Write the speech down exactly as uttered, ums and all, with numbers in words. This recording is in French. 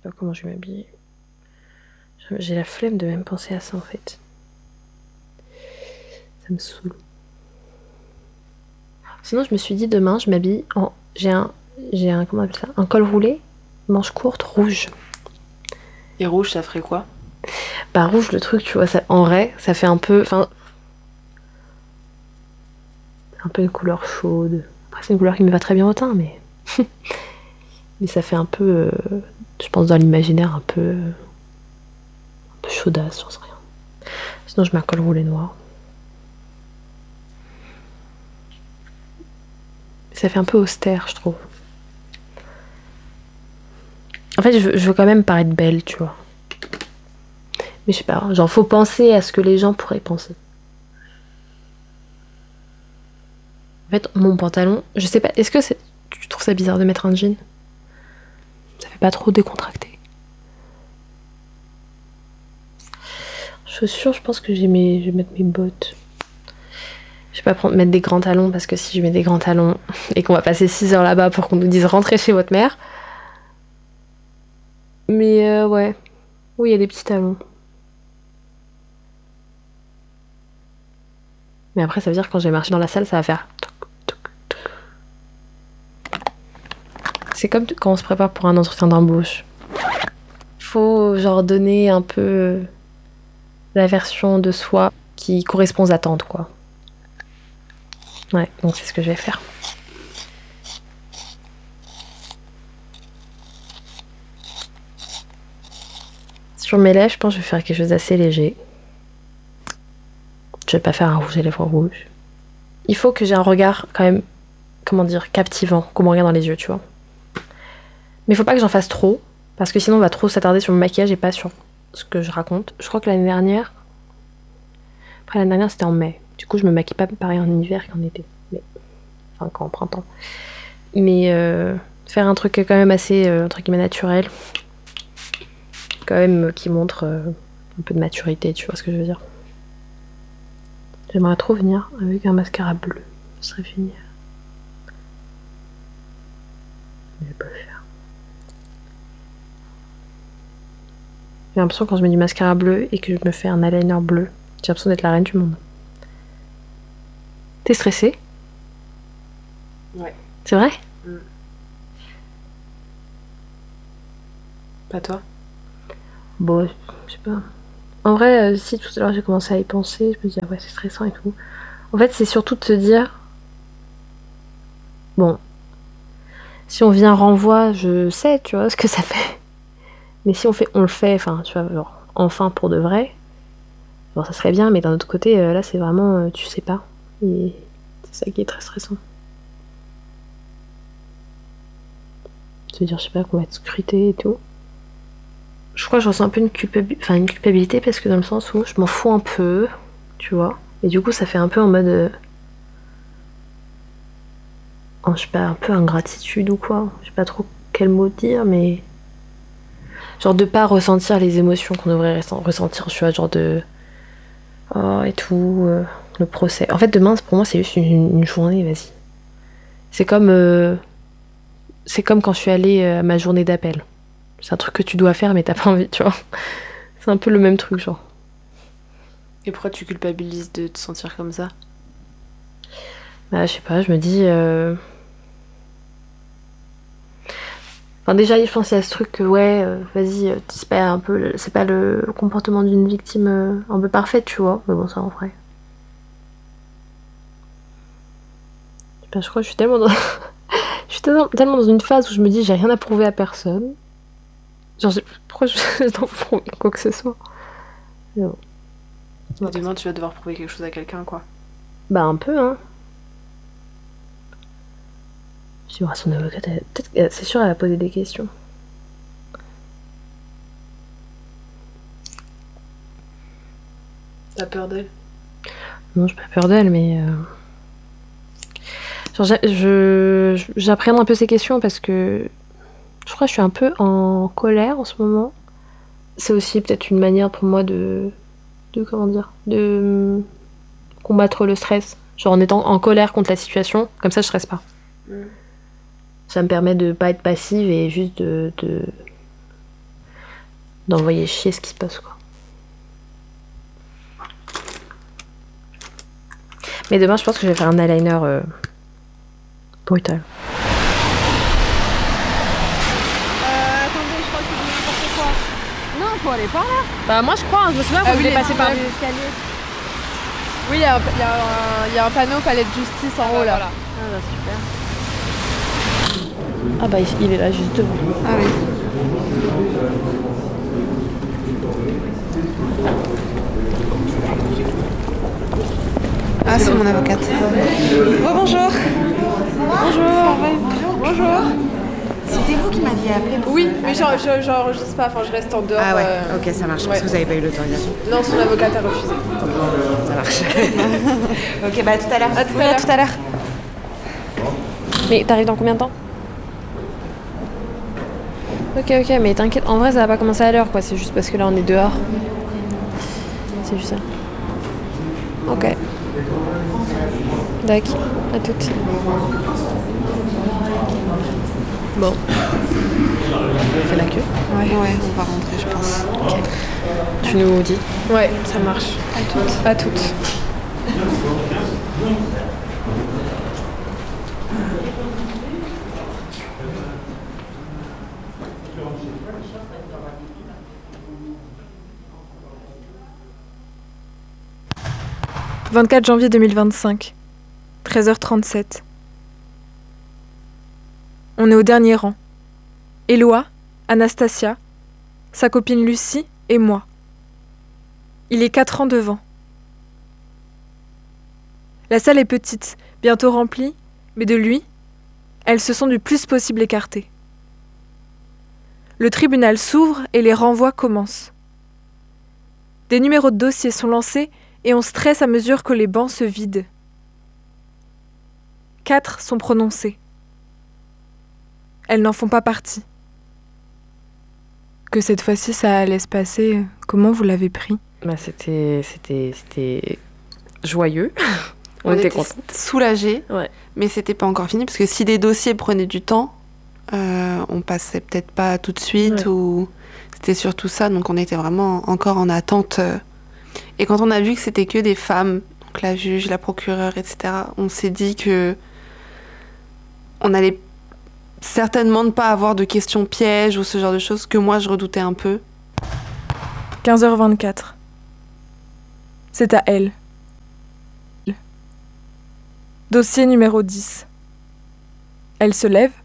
sais pas comment je vais m'habiller. J'ai la flemme de même penser à ça en fait. Ça me saoule. Sinon, je me suis dit demain, je m'habille en. J'ai un. J'ai un. Comment on appelle ça? Un col roulé, manche courte, rouge. Et rouge, ça ferait quoi? Bah, rouge, le truc, tu vois, ça, en vrai, ça fait un peu. Enfin. Un peu une couleur chaude. Après, c'est une couleur qui me va très bien au teint, mais. mais ça fait un peu. Euh, je pense dans l'imaginaire, un peu. Un peu chaudasse, j'en sais rien. Sinon, je mets un col roulé noir. Ça fait un peu austère, je trouve. En fait, je veux, je veux quand même paraître belle, tu vois. Mais je sais pas, genre, faut penser à ce que les gens pourraient penser. En fait, mon pantalon, je sais pas, est-ce que c'est, tu trouves ça bizarre de mettre un jean? Ça fait pas trop décontracté. Chaussures, je pense que j'ai mes, je vais mettre mes bottes. Je vais pas prendre, mettre des grands talons parce que si je mets des grands talons et qu'on va passer six heures là-bas pour qu'on nous dise rentrez chez votre mère. Mais euh, ouais, oui, il y a des petits talons. Mais après, ça veut dire que quand je vais marcher dans la salle, ça va faire. C'est comme quand on se prépare pour un entretien d'embauche. Il faut genre donner un peu la version de soi qui correspond aux attentes, quoi. Ouais, donc c'est ce que je vais faire. Sur mes lèvres, je pense que je vais faire quelque chose d'assez léger. Je vais pas faire un rouge à lèvres rouge. Il faut que j'ai un regard quand même, comment dire, captivant, qu'on me regarde dans les yeux, tu vois. Mais il faut pas que j'en fasse trop, parce que sinon on va trop s'attarder sur mon maquillage et pas sur ce que je raconte. Je crois que l'année dernière, après l'année dernière c'était en mai. Du coup je me maquille pas pareil en hiver qu'en été. Mais... Enfin qu'en printemps. Mais euh, faire un truc quand même assez, euh, entre guillemets, naturel. Quand même euh, qui montre euh, un peu de maturité, tu vois ce que je veux dire. J'aimerais trop venir avec un mascara bleu. Ce serait génial. Je vais pas le faire. J'ai l'impression quand je mets du mascara bleu et que je me fais un eyeliner bleu, j'ai l'impression d'être la reine du monde. T'es stressée? Ouais. C'est vrai? Mm. Pas toi? Bon, je sais pas. En vrai, euh, si tout à l'heure j'ai commencé à y penser, je me dis ah ouais c'est stressant et tout. En fait c'est surtout de se dire, bon, si on vient renvoi, je sais, tu vois ce que ça fait. Mais si on fait, on le fait, enfin tu vois, genre enfin pour de vrai, bon ça serait bien, mais d'un autre côté, euh, là c'est vraiment, euh, tu sais pas. Et c'est ça qui est très stressant. Se dire, je sais pas, qu'on va être scruté et tout. Je crois que je ressens un peu une, culpabi- enfin, une culpabilité parce que dans le sens où je m'en fous un peu, tu vois. Et du coup, ça fait un peu en mode. Euh, en, je sais pas, un peu ingratitude ou quoi. Je sais pas trop quel mot dire, mais. Genre de pas ressentir les émotions qu'on devrait ressentir, tu vois, genre de. Oh, et tout, euh, le procès. En fait, demain, pour moi, c'est juste une, une journée, vas-y. C'est comme. Euh, c'est comme quand je suis allée à ma journée d'appel. C'est un truc que tu dois faire, mais t'as pas envie, tu vois. C'est un peu le même truc, genre. Et pourquoi tu culpabilises de te sentir comme ça? Bah, je sais pas, je me dis. Euh... Enfin, déjà, je pense qu'il y a ce truc que, ouais, euh, vas-y, euh, c'est pas un peu. Le... C'est pas le comportement d'une victime euh, un peu parfaite, tu vois. Mais bon, ça en vrai. Je sais pas, je crois que je suis tellement dans. je suis tellement, tellement dans une phase où je me dis, j'ai rien à prouver à personne. Genre, j'ai- pourquoi je dois prouver quoi que ce soit? Mais bon. Et demain, tu vas devoir prouver quelque chose à quelqu'un, quoi. Bah, un peu, hein. Je vais voir son avocate. Elle... Peut-être que c'est sûr, elle va poser des questions. T'as peur d'elle? Non, j'ai pas peur d'elle, mais. Euh... Genre, je, j'appréhende un peu ces questions parce que je crois que je suis un peu en colère en ce moment. C'est aussi peut-être une manière pour moi de, de comment dire, de combattre le stress. Genre en étant en colère contre la situation, comme ça je stresse pas. Mm. Ça me permet de pas être passive et juste de, de, d'envoyer chier ce qui se passe, quoi. Mais demain, je pense que je vais faire un eyeliner euh, brutal. Euh, attendez, je crois que c'est n'importe quoi. Non, faut aller par là. Bah, moi, je crois, je me souviens, Ah vous oui, voulez les passer par escaliers. des escaliers. Oui, il y, a un- il y, a un- il y a un panneau palais de justice en Ah haut bah, là. voilà. Ah bah, super. Ah bah, il- il est là, juste devant. Ah oui. Ah, c'est mon avocate. Oh, bonjour. Bonjour. Bonjour. Bonjour. C'était vous qui m'aviez appelé pour... Oui, mais j'en- je- j'enregistre pas, enfin je reste en dehors. Ah ouais, euh, ok, ça marche, ouais. parce que vous avez pas eu l'autorisation. Non, son avocate a refusé. Ça marche. Ok, bah à tout à l'heure. À tout Oui, à l'heure. à tout à l'heure. Mais t'arrives dans combien de temps? Ok, ok, mais t'inquiète, en vrai, ça va pas commencer à l'heure, quoi. C'est juste parce que là, on est dehors. C'est juste ça. Ok. D'accord, à toutes. Bon. On fait la queue. Ouais, ouais, on va rentrer, je pense. Ok. Tu nous dis. Ouais, ça marche. À toutes. À toutes. vingt-quatre janvier deux mille vingt-cinq, treize heures trente-sept. On est au dernier rang. Éloi, Anastasia, sa copine Lucie et moi. Il est quatre rangs devant. La salle est petite, bientôt remplie, mais de lui, elles se sont du plus possible écartées. Le tribunal s'ouvre et les renvois commencent. Des numéros de dossier sont lancés et on stresse à mesure que les bancs se vident. Quatre sont prononcés. Elles n'en font pas partie. Que cette fois-ci ça allait se passer, comment vous l'avez pris? Bah, c'était, c'était, c'était joyeux. on, On était, était contents. soulagés, Ouais. mais c'était pas encore fini parce que si des dossiers prenaient du temps, euh, on passait peut-être pas tout de suite Ouais. ou c'était surtout ça, donc on était vraiment encore en attente. euh. Et quand on a vu que c'était que des femmes, donc la juge, la procureure, et cetera, on s'est dit que on allait certainement ne pas avoir de questions pièges ou ce genre de choses que moi je redoutais un peu. quinze heures vingt-quatre. C'est à elle. Dossier numéro dix. Elle se lève,